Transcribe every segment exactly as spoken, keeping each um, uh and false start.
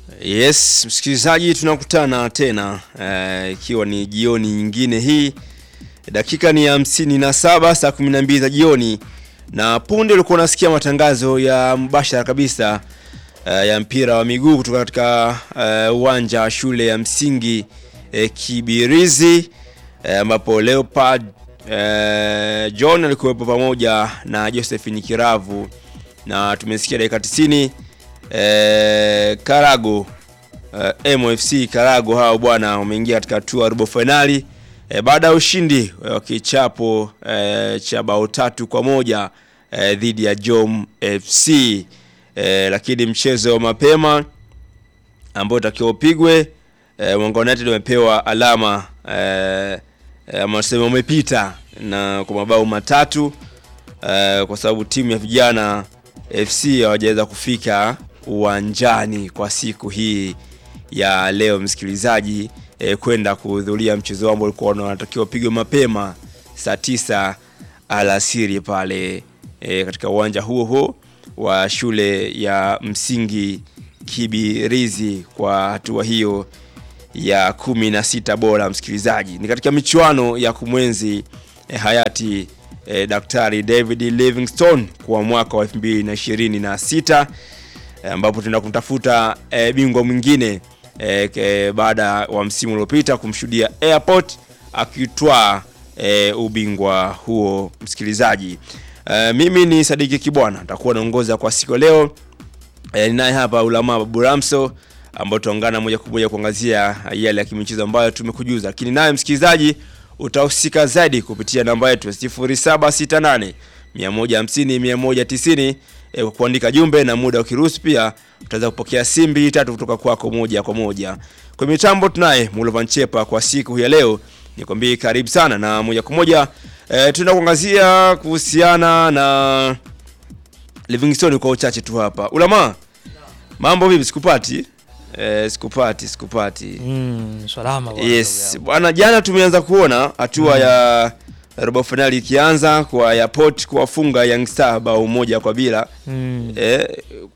Yes, msikilizaji, tunakutana tena ikiwa uh, ni jioni nyingine hii. Dakika ni hamsini na saba saa kumi na mbili za jioni, na punde ulikuwa unasikia matangazo ya mbashara kabisa uh, ya mpira wa miguu kutoka katika uwanja uh, wa shule ya msingi uh, Kibirizi ambapo uh, Leopard uh, John alikuwepo pamoja na Josephine Kiravu, na tumesikia dakika tisini Eh, Karago eh, M F C Karago hao bwana wameingia katika hatua ya robo finali eh, baada ya ushindi wa eh, kichapo eh, cha bao tatu kwa moja eh, dhidi ya Jom F C eh, lakini mchezo wa mapema ambao utakiwa upigwe eh, Mwanga United wamepewa alama eh, ama sema umepita na kwa mabao matatu eh, kwa sababu timu ya vijana F C hawajaweza kufika uwanjani kwa siku hii ya leo msikilizaji, e, kwenda kuhudhuria mchezo ambao ulikuwa unatakiwa upigwe mapema saa tisa alasiri pale e, katika uwanja huo huo wa shule ya msingi Kibirizi kwa hatua hiyo ya kumi na sita bora msikilizaji. Ni katika michuano ya kumwenzi e, hayati e, Daktari David Livingstone kwa mwaka wa elfu mbili na ishirini na sita ambapo tunaenda kumtafuta e, bingwa mwingine e, baada wa msimu uliopita kumshuhudia Airport akitwaa e, ubingwa huo msikilizaji. E, mimi ni Sadiki Kibwana nitakuwa naongoza kwa siku leo. E, ninaye hapa Ulama Babu Ramso ambao tutaungana moja kwa moja kuangazia yale ya kimichezo ambayo tumekujuza. Lakini naye msikilizaji utahusika zaidi kupitia namba yetu sifuri saba sita nane mia moja hamsini mia moja tisini e, kwa kuandika jumbe, na muda ukiruhusu pia utaweza kupokea simbi tatu kutoka kwako moja kwa moja. Kwa mitambo tunaye Mulovan Chepa kwa siku ya leo. Nikwambie karibu sana na moja kwa moja e, tunakuangazia kuhusiana na Livingstone kwa uchache tu hapa. Ulama, mambo vipi? Sikupati Eh, sikupati sikupati. Mm, salama bwana. Yes, bwana, jana tumeanza kuona hatua mm. ya robo finali ikianza kwa Airport kuwafunga Young Star bao moja kwa bila. Mm. Eh,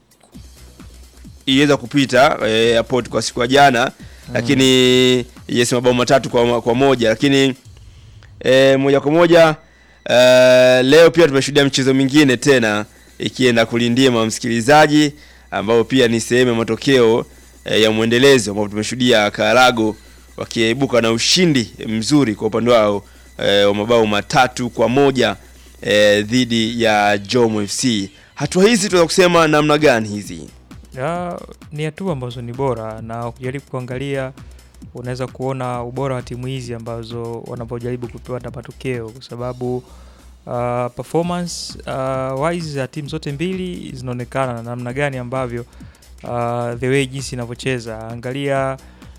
iweza kupita eh, Airport kwa siku ya jana, mm. lakini yes mabao matatu kwa kwa moja, lakini eh, moja kwa moja eh, leo pia tumeshuhudia mchezo mwingine tena ikienda kulindima msikilizaji, ambao pia ni sehemu ya matokeo E, ya muendelezo ambapo tumeshuhudia Karago wakiibuka na ushindi mzuri kwa upande wao e, wa mabao matatu kwa moja e, dhidi ya Jom F C. Hatua hizi tunaweza kusema namna gani hizi? Ya, ni hatua ambazo ni bora, na ukijaribu kuangalia unaweza kuona ubora wa timu hizi ambazo wanapojaribu kupata matokeo, kwa sababu uh, performance uh, wise za timu zote mbili zinaonekana na namna gani ambavyo Uh, the way jinsi inavyocheza. Angalia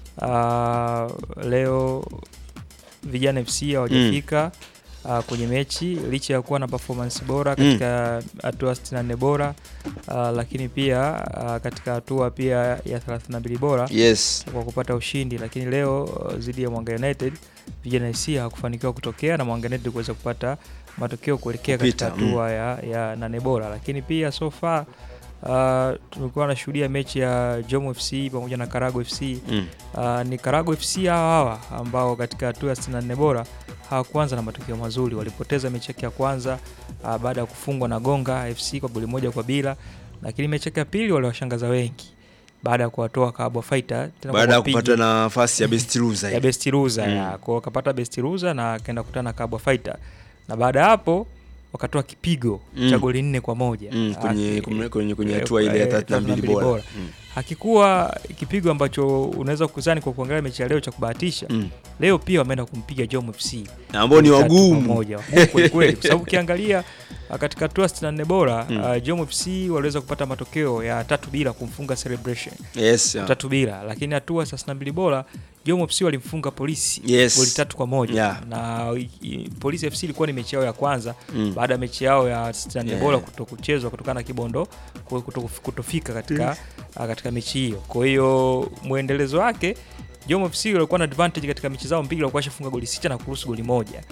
uh, leo vijana F C hawajafika mm. uh, kwenye mechi licha ya kuwa na performance bora katika hatua mm. sitini na nne bora uh, lakini pia uh, katika hatua pia ya thelathini na mbili bora yes. kwa kupata ushindi, lakini leo uh, zidi ya Mwanga United vijana F C hakufanikiwa kutokea na Mwanga United kuweza kupata matokeo kuelekea katika hatua mm. ya, ya nane bora. Lakini pia so far Uh, tumekuwa na shuhudia mechi ya Jom F C pamoja na Karago F C. Mm. Uh, ni Karago F C hawa hawa ambao katika hatua ya sitini na nne bora hawakuanza na matokeo mazuri. Walipoteza mechi ya kwanza uh, baada ya kufungwa na Gonga F C kwa goli moja kwa bila, lakini mechi ya pili waliwashangaza wengi baada ya kuwatoa Kabwa Fighter tena baada ya kupata nafasi ya best loser ya best loser mm. ya kwa kapata best loser na akaenda kukutana na Kabwa Fighter, na baada hapo wakatoa kipigo mm. cha goli nne kwa moja mm. kwenye kwenye kwenye hatua ile ya thelathini na mbili bora. Mm. Hakikuwa kipigo ambacho unaweza kukuzani kwa kuangalia mechi ya leo cha kubahatisha. Mm. Leo pia wameenda kumpiga Jom F C ambao ni wagumu moja kweli kweli, kwa sababu ukiangalia katika hatua sitini na nne bora mm. uh, Jom F C waliweza kupata matokeo ya tatu bila kumfunga Celebration. Yes, yeah. tatu bila, lakini hatua thelathini na mbili bora Jom F C walimfunga Polisi yes. goli tatu kwa moja. Yeah. Na i, Polisi F C ilikuwa ni mechi yao ya kwanza mm. baada ya mechi yao ya sitini na nne yeah. bora kutokuchezwa kutokana na Kibondo kutofika katika mm. katika mechi hiyo. Kwa hiyo muendelezo wake Jom F C walikuwa na advantage katika mechi zao mbili, walikuwa washafunga goli sita na kuruhusu goli moja.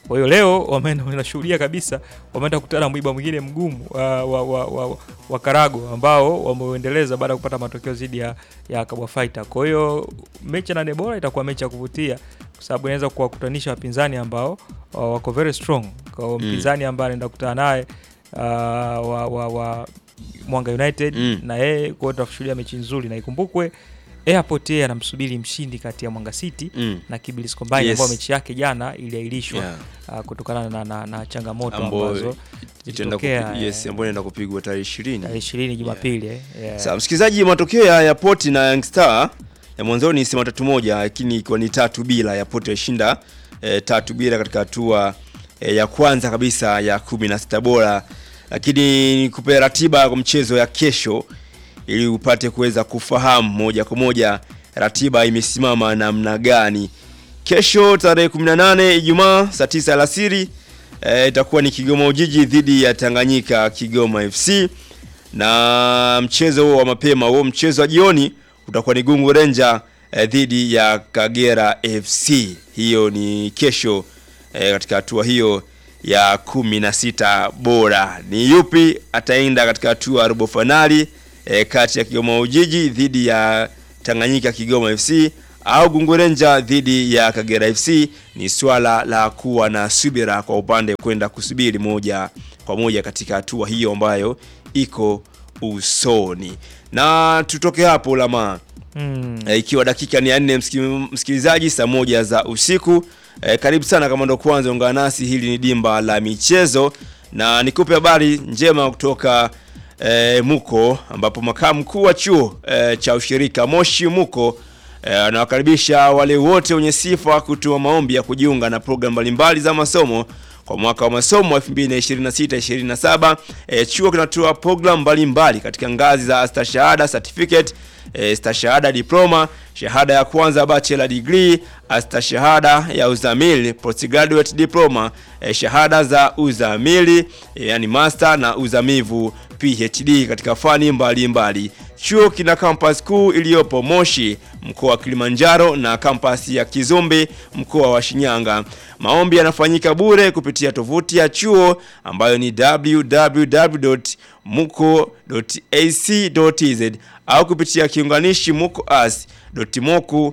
Kwa hiyo leo wameenda wanashuhudia kabisa wameenda kukutana na mwiba mwingine mgumu wa wa, wa, wa, wa Karago ambao wameendeleza baada ya kupata matokeo dhidi ya ya Kabwa Fighter. Kwa hiyo mechi na Nebora itakuwa mechi ya kuvutia kwa sababu inaweza kuwakutanisha wapinzani ambao uh, wako very strong. Kwa mpinzani ambaye anaenda kukutana naye uh, wa, wa, wa Mwanga United mm. na yeye kwa tutashuhudia mechi nzuri, na ikumbukwe Airport yeye anamsubiri mshindi kati ya Mwanga City mm. na Kiblis Combine yes. ambao mechi yake jana iliahirishwa yeah. uh, kutokana na, na, na changamoto ambazo zilitokea. Yes, ambayo inaenda kupigwa tarehe ishirini. Tarehe ishirini Jumapili. Yeah. Yeah. Sasa msikilizaji, matokeo ya Airport na Young Star ya mwanzoni sema tatu moja, lakini ikiwa ni tatu bila. Airport yashinda eh, tatu bila katika hatua eh, ya kwanza kabisa ya kumi na sita bora. Lakini nikupe ratiba kwa mchezo ya kesho ili upate kuweza kufahamu moja kwa moja ratiba imesimama namna gani. Kesho tarehe kumi na nane Ijumaa saa tisa alasiri e, itakuwa ni Kigoma Ujiji dhidi ya Tanganyika Kigoma F C, na mchezo huo wa mapema huo mchezo wa jioni utakuwa ni Gungu Ranger e, dhidi ya Kagera F C. Hiyo ni kesho e, katika hatua hiyo ya kumi na sita bora. Ni yupi ataenda katika hatua ya robo finali e, kati ya Kigoma Ujiji dhidi ya Tanganyika Kigoma F C au Gungu Ranger dhidi ya Kagera F C? Ni swala la kuwa na subira kwa upande kwenda kusubiri moja kwa moja katika hatua hiyo ambayo iko usoni. Na tutoke hapo lama mm. e, ikiwa dakika ni nne msikilizaji, saa moja za usiku. E, karibu sana kama ndo kwanza ungana nasi, hili ni dimba la michezo na nikupe habari njema kutoka e, Muko, ambapo makamu mkuu wa chuo e, cha ushirika Moshi Muko anawakaribisha e, wale wote wenye sifa kutoa maombi ya kujiunga na programu mbalimbali za masomo kwa mwaka wa masomo elfu mbili na ishirini na sita ishirini na saba. E, chuo kinatoa programu mbalimbali katika ngazi za stashahada certificate, e, stashahada diploma, shahada ya kwanza bachelor degree, stashahada ya uzamili postgraduate diploma, e, shahada za uzamili e, yani master na uzamivu P H D katika fani mbalimbali mbali. Chuo kina campus kuu iliyopo Moshi mkoa wa Kilimanjaro na campus ya Kizumbi mkoa wa Shinyanga. Maombi yanafanyika bure kupitia tovuti ya chuo ambayo ni w w w dot muko dot a c dot t z au kupitia kiunganishi mukoas dot moku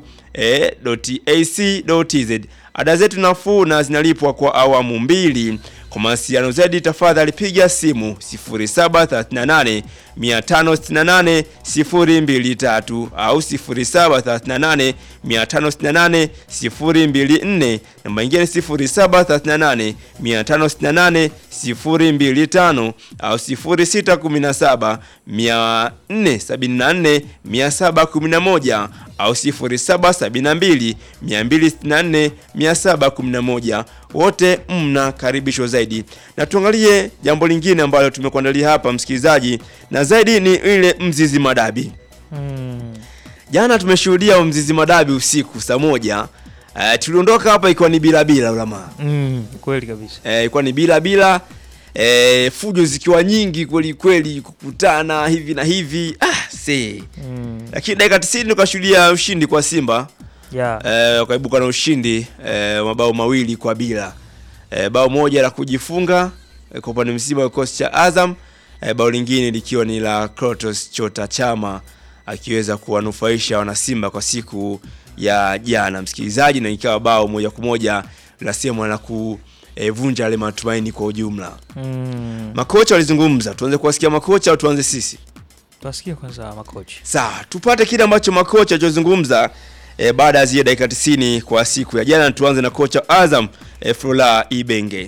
dot a c dot t z. Ada zetu nafuu na zinalipwa kwa awamu mbili. Kwa mawasiliano zaidi tafadhali piga simu sifuri saba tatu nane mia tano sitini na nane sifuri mbili tatu au sifuri saba tatu nane mia tano sitini na nane sifuri mbili nne, namba nyingine sifuri saba tatu nane mia tano sitini na nane sifuri mbili tano au sifuri sita kumi saba mia nne sabini na nne mia saba kumi na moja au sifuri saba sabini na mbili mia mbili sitini na nne mia saba kumi na moja. Wote mna karibisho zaidi. Na tuangalie jambo lingine ambalo tumekuandalia hapa msikilizaji, na zaidi ni ile Mzizi Madabi. Hmm. Jana tumeshuhudia Mzizi Madabi usiku saa moja. Uh, tuliondoka hapa ikiwa ni bila bila ulama. Mm, kweli kabisa. Eh, uh, ilikuwa ni bila bila. Eh, uh, fujo zikiwa nyingi kweli kweli, kukutana hivi na hivi. Ah, see. Mm. Lakini dakika tisini tukashuhudia ushindi kwa Simba. Yeah. Eh, wakaibuka na ushindi eh, mabao mawili kwa bila. Eh, bao moja la kujifunga eh, kwa upande msiba wa kikosi cha Azam, eh, bao lingine likiwa ni la Krotos Chota Chama akiweza kuwanufaisha wana Simba kwa siku ya jana msikilizaji, na ikawa bao moja kwa moja la sema na kuvunja eh, ile matumaini kwa ujumla. Mm. Makocha walizungumza, tuanze kuwasikia makocha au tuanze sisi? Tuwasikie kwanza makocha. Sawa, tupate kile ambacho makocha walizungumza E, baada ya zile dakika tisini kwa siku ya jana. Tuanze na kocha Azam e, Flora Ibenge.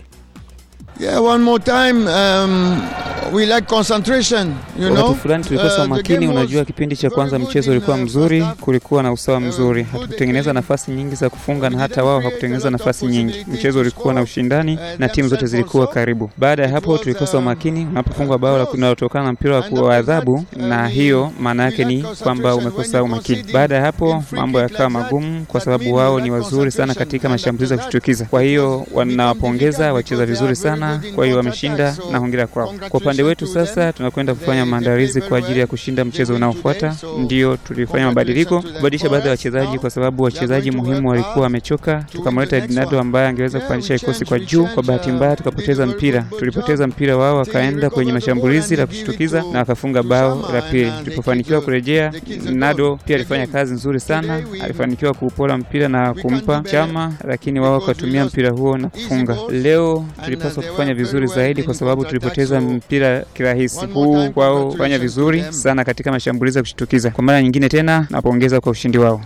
Yeah, one more time um, we like concentration, you know. Wakati fulani tulikosa uh, makini. Unajua kipindi cha kwanza mchezo ulikuwa mzuri, kulikuwa na usawa mzuri, hatukutengeneza nafasi nyingi za kufunga na hata wao hakutengeneza nafasi nyingi. Mchezo ulikuwa na ushindani na timu zote zilikuwa karibu. Baada ya hapo tulikosa makini, unapofungwa bao la kunalotokana na mpira wa adhabu, na hiyo maana yake ni kwamba umekosa umakini. Baada ya hapo mambo yakawa magumu kwa sababu wao ni wazuri sana katika mashambulizi ya kushtukiza. Kwa hiyo wanawapongeza, wacheza vizuri sana, kwa hiyo wameshinda na hongera kwao. Kwa upande upande wetu sasa tunakwenda kufanya maandalizi kwa ajili ya kushinda mchezo unaofuata. Ndio tulifanya mabadiliko, kubadilisha baadhi ya wachezaji kwa sababu wachezaji muhimu walikuwa wamechoka. Tukamleta Edinado ambaye angeweza kupandisha kikosi kwa juu. Kwa bahati mbaya tukapoteza mpira. Tulipoteza mpira, wao wakaenda kwenye mashambulizi la kushtukiza na wakafunga bao la pili. Tulipofanikiwa kurejea, Nado pia alifanya kazi nzuri sana. Alifanikiwa kuupola mpira na kumpa Chama, lakini wao wakatumia mpira huo na kufunga. Leo tulipaswa kufanya vizuri zaidi kwa sababu tulipoteza mpira kirahisi. Huu wao kufanya vizuri sana katika mashambulizi ya kushtukiza. Kwa mara nyingine tena napongeza kwa ushindi wao.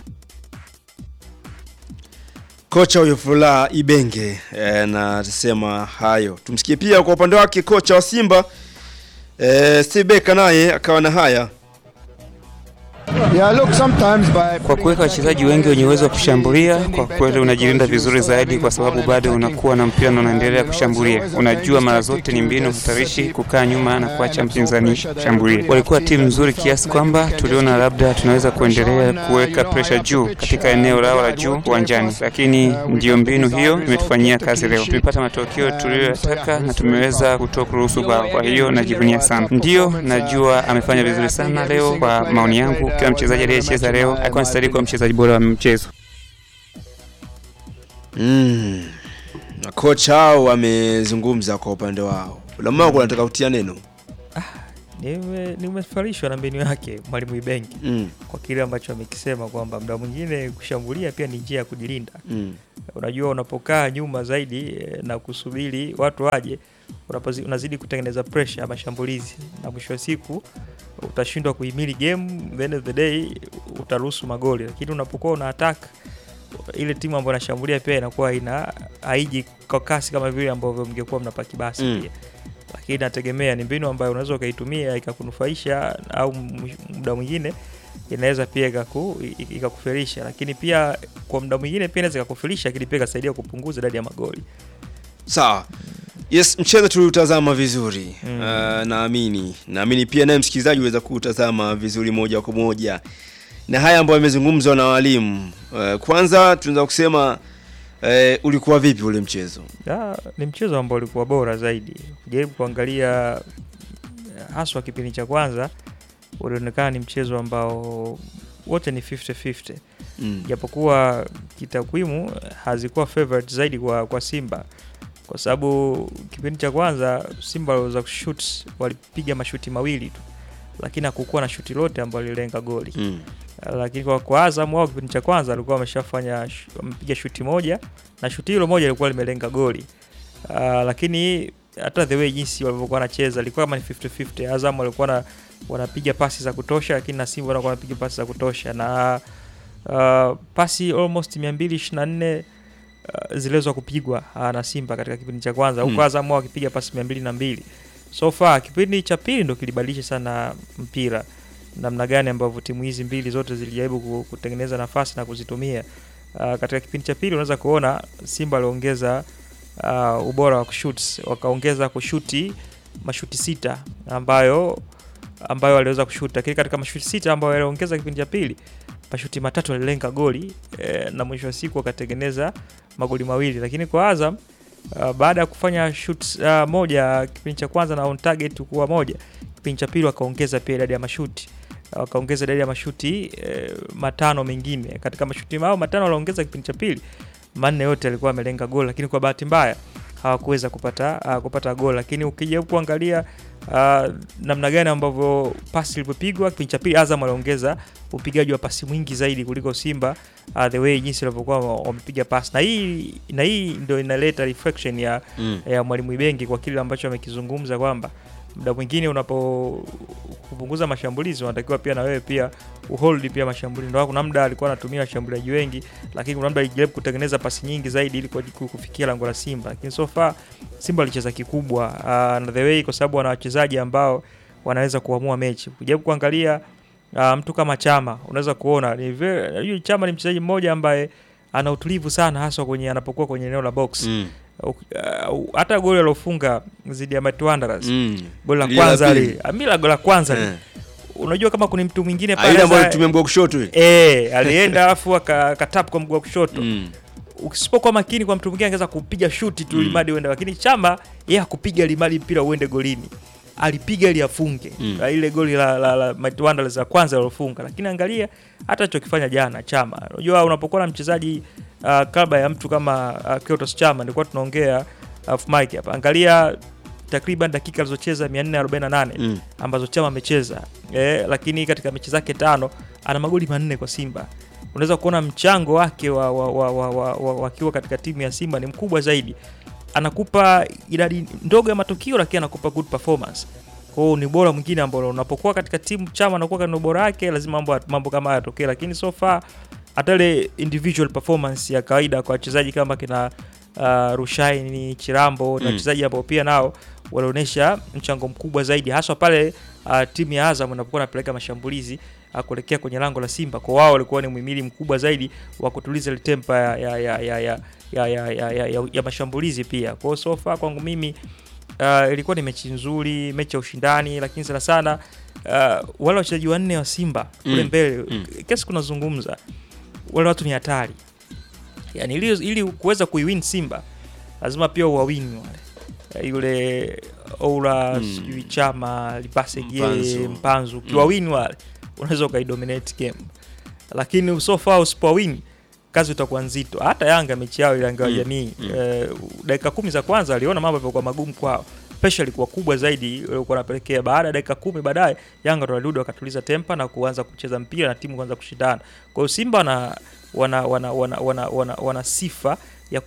Kocha huyo Fula Ibenge e, na tusema hayo. Tumsikie pia kwa upande wake kocha wa Simba e, Sibeka naye akawa na haya. Yeah, look, sometimes by Kwa kuweka wachezaji wengi wenye uwezo wa kushambulia, kwa kweli unajilinda vizuri zaidi kwa sababu bado unakuwa na mpira na unaendelea kushambulia. Unajua mara zote ni mbinu hatarishi kukaa nyuma na kuacha mpinzani shambulia. Walikuwa timu nzuri kiasi kwamba tuliona labda tunaweza kuendelea kuweka pressure juu katika eneo lao la juu uwanjani, lakini ndio mbinu hiyo imetufanyia kazi leo. Tumepata matokeo tuliyotaka na tumeweza kutoa kuruhusu bao. Kwa hiyo najivunia sana. Ndio najua amefanya vizuri sana leo. Kwa maoni yangu, kila mchezaji aliyecheza leo alikuwa anastahili kuwa mchezaji bora wa mchezo. Mm. Na kocha hao wamezungumza kwa upande wao. Ulamaa kwa nataka kutia neno. Ah, nime nimefarishwa na mbinu yake Mwalimu Ibenge. Mm. Kwa kile ambacho amekisema kwamba muda mwingine kushambulia pia ni njia ya kujilinda. Mm. Unajua unapokaa nyuma zaidi na kusubiri watu waje, unazidi kutengeneza pressure ya mashambulizi na mwisho wa siku utashindwa kuhimili game, the end of the day utaruhusu magoli. Lakini unapokuwa una attack, ile timu ambayo inashambulia pia inakuwa ina haiji kwa kasi kama vile ambavyo mngekuwa mnapaki basi mm. pia. Lakini nategemea ni mbinu ambayo unaweza ukaitumia ikakunufaisha au muda mwingine inaweza pia ikaku ikakufelisha, lakini pia kwa muda mwingine pia inaweza ikakufelisha, lakini pia ikasaidia kupunguza idadi ya magoli. Sawa. Yes, mchezo tuliutazama vizuri. Mm. Uh, naamini naamini pia naye msikilizaji uweza kutazama vizuri moja kwa moja. Na haya ambayo yamezungumzwa na walimu. Uh, kwanza tunaweza kusema uh, ulikuwa vipi ule mchezo? Ya, ni mchezo ambao ulikuwa bora zaidi. Kujaribu kuangalia haswa kipindi cha kwanza ulionekana ni mchezo ambao wote ni fifty fifty. Mm. Japokuwa kitakwimu hazikuwa favorite zaidi kwa kwa Simba. Kwa sababu kipindi cha kwanza Simba waliweza kushoot, walipiga mashuti mawili tu. Lakini hakukuwa na shuti lote ambalo lilenga goli. Mm. Lakini kwa kwa Azam wao kipindi cha kwanza walikuwa wameshafanya wamepiga shuti moja na shuti hilo moja lilikuwa limelenga goli. Uh, lakini hata the way jinsi walivyokuwa wanacheza ilikuwa kama ni fifty fifty. Azam walikuwa na wanapiga pasi za kutosha, lakini na Simba walikuwa wanapiga pasi za kutosha na uh, pasi almost mia mbili ishirini na nne uh, zilizoweza kupigwa uh, na Simba katika kipindi cha kwanza. Huko mm. Azam wao wakipiga pasi mia mbili na mbili. So far kipindi cha pili ndo kilibadilisha sana mpira. Namna gani ambavyo timu hizi mbili zote zilijaribu kutengeneza nafasi na kuzitumia. Uh, katika kipindi cha pili unaweza kuona Simba aliongeza uh, ubora wa kushoot, wakaongeza kushuti mashuti sita ambayo ambayo waliweza kushuti. Lakini katika mashuti sita ambayo waliongeza kipindi cha pili, mashuti matatu yalilenga goli eh, na mwisho wa siku wakatengeneza magoli mawili. Lakini kwa Azam uh, baada ya kufanya shoot uh, moja kipindi cha kwanza na on target kuwa moja, kipindi cha pili wakaongeza pia idadi ya mashuti. Wakaongeza idadi ya mashuti eh, matano mengine. Katika mashuti hao matano waliongeza kipindi cha pili, manne yote yalikuwa yamelenga goli, lakini kwa bahati mbaya hawakuweza kupata uh, kupata goli. Lakini ukija kuangalia uh, namna gani ambavyo pasi ilipopigwa kipindi cha pili, Azam waliongeza upigaji wa pasi mwingi zaidi kuliko Simba, uh, the way jinsi walivyokuwa wamepiga pasi. Na hii na hii ndio inaleta reflection ya mm. ya Mwalimu Ibenge kwa kile ambacho amekizungumza kwamba muda mwingine unapo kupunguza mashambulizi unatakiwa pia na wewe pia uhold pia mashambulizi. Ndio kuna muda alikuwa anatumia washambuliaji wengi, lakini kuna muda alijaribu kutengeneza pasi nyingi zaidi ili kufikia lango la Simba. Lakini so far Simba alicheza kikubwa uh, na the way kwa sababu wana wachezaji ambao wanaweza kuamua mechi. Ukijaribu kuangalia uh, mtu kama Chama unaweza kuona ni very Chama ni mchezaji mmoja ambaye ana utulivu sana hasa kwenye anapokuwa kwenye eneo la box. Mm. Hata uh, goli alofunga zidi ya Mighty Wanderers mm. goli la kwanza ali amila goli la kwanza yeah. Unajua kama kuna mtu mwingine pale aidha ambaye tumia mguu wa kushoto eh alienda alafu akatap kwa mguu wa kushoto mm. Ukisipokuwa makini kwa mtu mwingine angeza kupiga shuti tu mm. limadi uende, lakini Chama yeye hakupiga limadi mpira uende golini. alipiga ili afunge mm. ile goli la la, la Mighty Wanderers la kwanza alilofunga, lakini angalia hata alichokifanya jana Chama. Unajua unapokuwa na mchezaji uh, kabla ya mtu kama uh, Clatous Chama, nilikuwa tunaongea off mic hapa, angalia takriban dakika alizocheza mia nne arobaini na nane mm. ambazo Chama amecheza eh, lakini katika mechi zake tano ana magoli manne kwa Simba. Unaweza kuona mchango wake wa wa wa wa, wa, wa, wa kiwa katika timu ya Simba ni mkubwa zaidi. Anakupa idadi ndogo ya matukio lakini anakupa good performance. Kwa hiyo ni bora mwingine ambao unapokuwa katika timu Chama anakuwa katika bora yake, lazima mambo mambo kama haya yatokee, lakini so far hata ile individual performance ya kawaida kwa wachezaji kama kina uh, Rushaini, Chirambo mm. na wachezaji ambao pia nao walionyesha mchango mkubwa zaidi, hasa pale uh, timu ya Azam inapokuwa inapeleka mashambulizi uh, kuelekea kwenye lango la Simba. Kwa wao walikuwa ni muhimili mkubwa zaidi wa kutuliza ile tempa ya ya ya ya ya ya, ya, ya, ya, ya, ya mashambulizi pia. Kwa so far kwangu mimi uh, ilikuwa ni mechi nzuri, mechi ya ushindani, lakini sana sana uh, wale wachezaji wanne wa Simba kule mm. mbele mm. kesi kunazungumza wale watu ni hatari. Yaani ili ili kuweza kuiwin Simba lazima pia uwawin wale. Yule Oula, mm. sijui Chama, Libasege, Mpanzu, Mpanzu kiwawin mm. wale unaweza ukaidominate game. Lakini so far usipowin kazi itakuwa nzito. Hata Yanga mechi yao ile Yanga ya jamii mm. eh, dakika kumi za kwanza aliona mambo yalikuwa magumu kwao. Pressure ilikuwa kubwa zaidi ilikuwa inapelekea baada ya dakika kumi baadaye Yanga ndo walirudi wakatuliza tempa na kuanza kucheza mpira na timu kuanza kushindana. Kwa hiyo Simba na wana wana wana wana, wana, wana sifa